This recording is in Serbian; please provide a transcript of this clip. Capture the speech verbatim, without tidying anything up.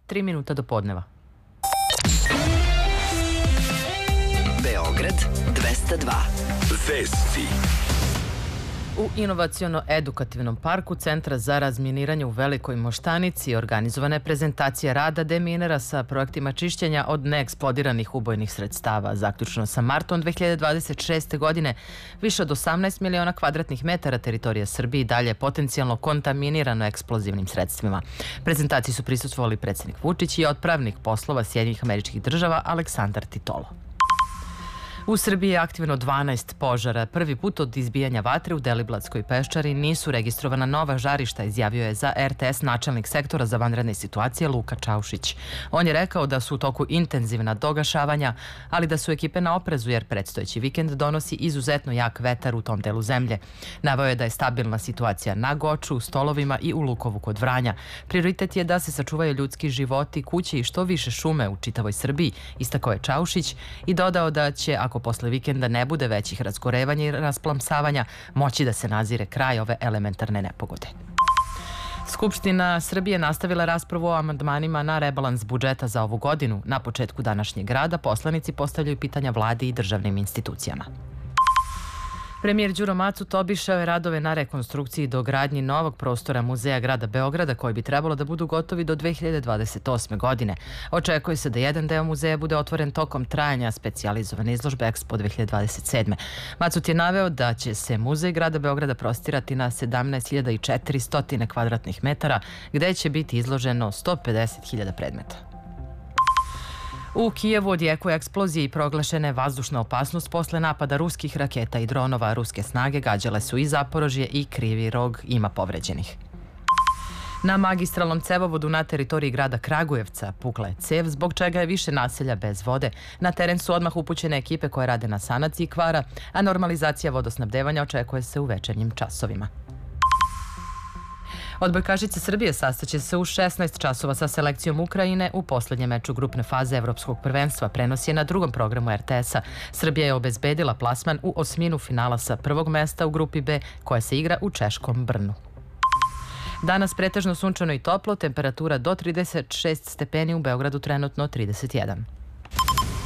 tri minuta do podneva. Beograd dvesta dva. Vesti. U inovaciono-edukativnom parku Centra za razminiranje u Velikoj Moštanici organizovana je prezentacija rada deminera sa projektima čišćenja od neeksplodiranih ubojnih sredstava. Zaključno sa martom dve hiljade dvadeset šeste. godine više od osamnaest miliona kvadratnih metara teritorija Srbije i dalje je potencijalno kontaminirano eksplozivnim sredstvima. Prezentaciji su prisustvovali predsjednik Vučić i otpravnik poslova Sjedinjenih Američkih Država Aleksandar Titolo. U Srbiji je aktivno dvanaest požara. Prvi put od izbijanja vatre u Deliblatskoj peščari nisu registrovana nova žarišta, izjavio je za er te es načelnik sektora za vanredne situacije Luka Čaušić. On je rekao da su u toku intenzivna dogašavanja, ali da su ekipe na oprezu jer predstojeći vikend donosi izuzetno jak vetar u tom delu zemlje. Naveo je da je stabilna situacija na Goču, u Stolovima i u Lukovu kod Vranja. Prioritet je da se sačuvaju ljudski životi, kuće i što više šume u čitavoj Srbiji, istakao je Čaušić i dodao da će, ako posle vikenda ne bude većih razgorevanja i rasplamsavanja, moći da se nazire kraj ove elementarne nepogode. Skupština Srbije nastavila raspravu o amandmanima na rebalans budžeta za ovu godinu. Na početku današnjeg rada poslanici postavljaju pitanja vladi i državnim institucijama. Premijer Đuro Macut obišao je radove na rekonstrukciji i dogradnji novog prostora Muzeja grada Beograda koji bi trebalo da budu gotovi do dve hiljade dvadeset osme. godine. Očekuje se da jedan deo muzeja bude otvoren tokom trajanja specijalizovane izložbe Expo dve hiljade dvadeset sedme. Macut je naveo da će se Muzej grada Beograda prostirati na sedamnaest hiljada četiristo kvadratnih metara, gde će biti izloženo sto pedeset hiljada predmeta. U Kijevu odjekuje eksplozije i proglašena je vazdušna opasnost posle napada ruskih raketa i dronova. Ruske snage gađale su i Zaporožje i Krivi Rog, ima povređenih. Na magistralnom cevovodu na teritoriji grada Kragujevca pukla je cev, zbog čega je više naselja bez vode. Na teren su odmah upućene ekipe koje rade na sanaciji kvara, a normalizacija vodosnabdevanja očekuje se u večernjim časovima. Odbojkašice Srbije sastaće se u šesnaest časova sa selekcijom Ukrajine u poslednjem meču grupne faze Evropskog prvenstva. Prenos je na drugom programu er te esa. Srbija je obezbedila plasman u osminu finala sa prvog mesta u grupi be koja se igra u češkom Brnu. Danas pretežno sunčano i toplo, temperatura do trideset šest stepeni, u Beogradu trenutno trideset jedan.